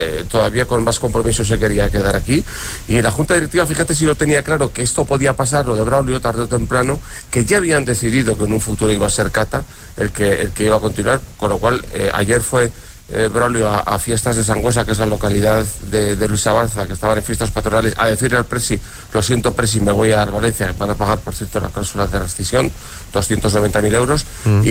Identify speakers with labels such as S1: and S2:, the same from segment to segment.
S1: todavía con más compromiso se quería quedar aquí. Y la Junta Directiva, fíjate si lo tenía claro, que esto podía pasar, lo de Braulio, tarde o temprano, que ya habían decidido que en un futuro iba a ser Cata el que iba a continuar, con lo cual ayer fue Braulio a Fiestas de Sangüesa, que es la localidad de Luis Avanza, que estaban en fiestas patronales, a decirle al Presi: lo siento, Presi, me voy a Valencia, van a pagar, por cierto, la cláusula de rescisión, 290.000 euros,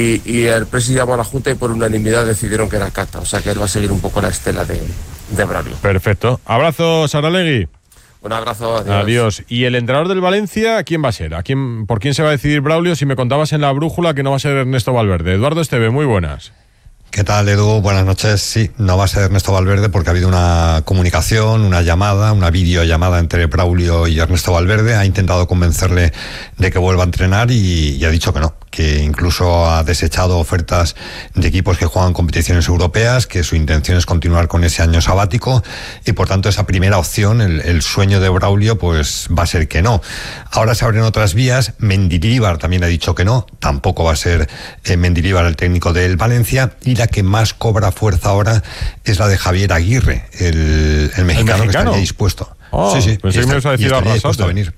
S1: y el Presi llamó a la Junta y por unanimidad decidieron que era Cata, o sea que él va a seguir un poco la estela de Braulio.
S2: Perfecto. Abrazo, Saralegui.
S1: Un abrazo,
S2: adiós. ¿Y el entrenador del Valencia, quién va a ser? ¿Por quién se va a decidir Braulio? Si me contabas en la brújula que no va a ser Ernesto Valverde. Eduardo Esteve, muy buenas.
S3: ¿Qué tal, Edu? Buenas noches. Sí, no va a ser Ernesto Valverde porque ha habido una comunicación, una llamada, una videollamada entre Braulio y Ernesto Valverde. Ha intentado convencerle de que vuelva a entrenar y ha dicho que no, que incluso ha desechado ofertas de equipos que juegan competiciones europeas, que su intención es continuar con ese año sabático y por tanto esa primera opción, el sueño de Braulio, pues va a ser que no. Ahora se abren otras vías. Mendilibar también ha dicho que no, tampoco va a ser Mendilibar el técnico del Valencia, y la que más cobra fuerza ahora es la de Javier Aguirre, el mexicano que estaría dispuesto.
S2: Sí, pensé que me ibas a decir
S3: Arrasate. A venir.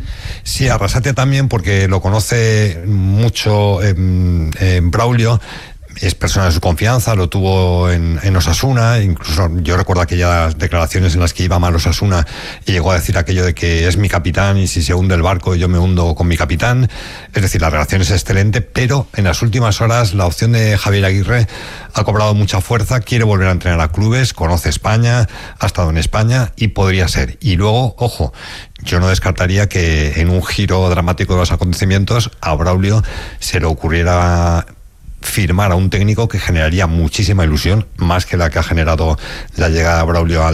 S3: Sí, Arrasate también, porque lo conoce mucho Braulio. Es persona de su confianza, lo tuvo en Osasuna, incluso yo recuerdo aquellas declaraciones en las que iba mal Osasuna y llegó a decir aquello de que es mi capitán y si se hunde el barco yo me hundo con mi capitán. Es decir, la relación es excelente, pero en las últimas horas la opción de Javier Aguirre ha cobrado mucha fuerza, quiere volver a entrenar a clubes, conoce España, ha estado en España y podría ser. Y luego, ojo, yo no descartaría que en un giro dramático de los acontecimientos a Braulio se le ocurriera firmar a un técnico que generaría muchísima ilusión, más que la que ha generado la llegada de Braulio a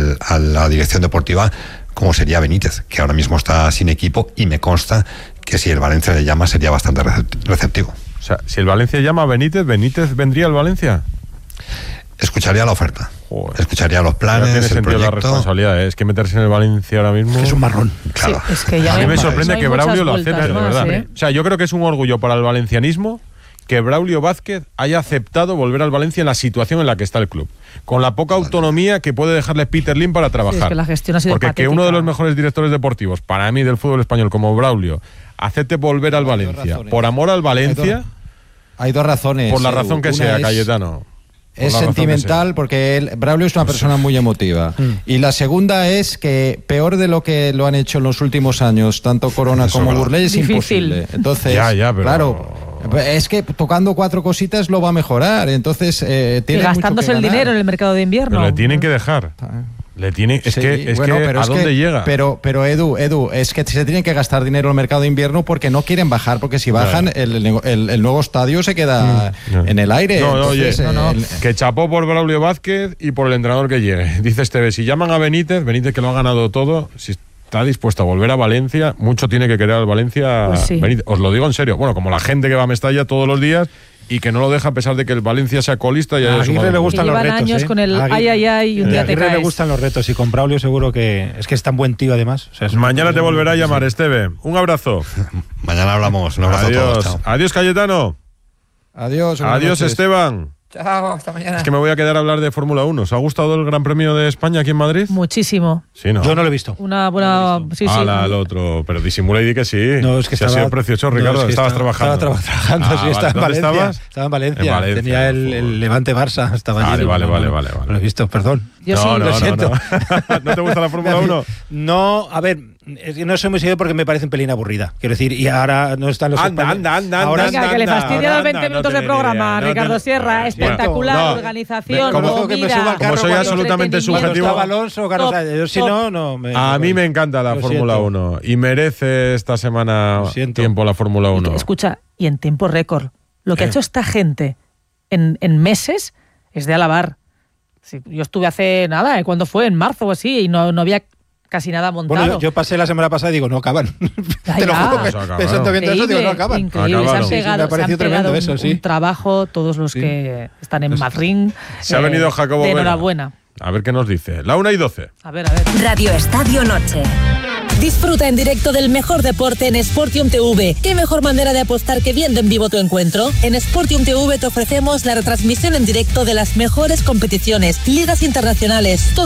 S3: la dirección deportiva, como sería Benítez, que ahora mismo está sin equipo, y me consta que si el Valencia le llama sería bastante receptivo.
S2: O sea, si el Valencia llama a ¿Benítez vendría al Valencia?
S3: Escucharía la oferta.
S2: Joder.
S3: Escucharía los planes,
S2: tiene
S3: el
S2: sentido
S3: proyecto.
S2: La responsabilidad, es que meterse en el Valencia ahora mismo
S4: es un marrón.
S3: Claro.
S5: Sí, es que ya
S2: a mí me sorprende que Braulio lo acepte, de verdad.
S5: ¿eh?
S2: O sea, yo creo que es un orgullo para el valencianismo que Braulio Vázquez haya aceptado volver al Valencia en la situación en la que está el club, con la poca autonomía que puede dejarle Peter Lim para trabajar.
S5: Sí, es que la gestión ha sido
S2: porque
S5: patética.
S2: Que uno de los mejores directores deportivos, para mí, del fútbol español, como Braulio, acepte volver al Valencia por amor al Valencia.
S6: Hay dos razones.
S2: Por la razón que sea, Cayetano.
S6: Es sentimental porque Braulio es una persona muy emotiva. Y la segunda es que peor de lo que lo han hecho en los últimos años, tanto Corona como Burley, es
S5: difícil.
S6: Imposible. Entonces,
S2: pero
S6: claro, es que tocando 4 cositas lo va a mejorar. Entonces, tiene
S5: gastándose
S6: mucho que
S5: el dinero en el mercado de invierno.
S2: Pero le tienen que dejar. Le tienen, es que ¿a dónde llega?
S6: Pero Edu, es que se tienen que gastar dinero en el mercado de invierno porque no quieren bajar, porque si bajan el nuevo estadio se queda en el aire.
S2: Que chapó por Braulio Vázquez y por el entrenador que llegue. Dice Esteve, si llaman a Benítez que lo ha ganado todo, si está dispuesto a volver a Valencia, mucho tiene que querer al Valencia.
S5: Pues sí.
S2: Benítez. Os lo digo en serio, bueno, como la gente que va a Mestalla todos los días y que no lo deja a pesar de que el Valencia sea colista. Y
S4: a Aguirre le gustan los retos.
S5: Años con el ay y un día te caes.
S4: A Aguirre le gustan los retos y con Braulio seguro que es tan buen tío además. O sea,
S2: mañana te volverá a llamar, Esteve. Un abrazo.
S3: Mañana hablamos. Un abrazo a todos. Chao.
S2: Adiós, Cayetano. Adiós, Esteban.
S7: Chao, hasta mañana.
S2: Es que me voy a quedar a hablar de Fórmula 1. ¿Os ha gustado el Gran Premio de España aquí en Madrid?
S5: Muchísimo.
S2: Sí, ¿no?
S4: Yo no lo he visto.
S5: Una buena... Sí.
S2: El otro. Pero disimula y di que sí.
S4: No, es que
S2: ha sido precioso, Ricardo.
S4: No, es que
S2: estabas trabajando.
S4: Estaba trabajando, sí. Estaba en Valencia.
S2: ¿Estabas?
S4: Estaba en Valencia. Tenía el Levante Barça. Estaba allí.
S2: Vale.
S4: No lo he visto, perdón.
S5: Yo sí.
S4: Lo siento.
S2: ¿No te gusta la Fórmula 1?
S4: No, a ver, no soy muy seguido porque me parece un pelín aburrida. Quiero decir, y ahora no están los
S2: Anda.
S5: Venga, que le fastidia los 20 minutos de programa, Ricardo Sierra. Espectacular, organización,
S2: como soy absolutamente subjetivo.
S4: Alonso, yo si no me...
S2: A mí me encanta la Fórmula 1 y merece esta semana tiempo la Fórmula 1.
S5: Escucha, y en tiempo récord. Lo que ha hecho esta gente en meses es de alabar. Sí, yo estuve hace nada, ¿cuándo fue? En marzo o así, y no había casi nada montado.
S4: Bueno, yo pasé la semana pasada y digo, no acaban. Te lo juro que pensando viendo eso, digo, no acaban.
S5: Increíble, se han pegado,
S4: me ha parecido tremendo eso, sí.
S5: Un trabajo, todos los que están en Madrid.
S2: Se ha venido Jacobo
S5: de
S2: Vera.
S5: enhorabuena.
S2: A ver qué nos dice. La 1:12.
S5: A ver.
S8: Radio Estadio Noche.
S7: Disfruta en directo del mejor deporte en Sportium TV. ¿Qué mejor manera de apostar que viendo en vivo tu encuentro? En Sportium TV te ofrecemos la retransmisión en directo de las mejores competiciones, ligas internacionales,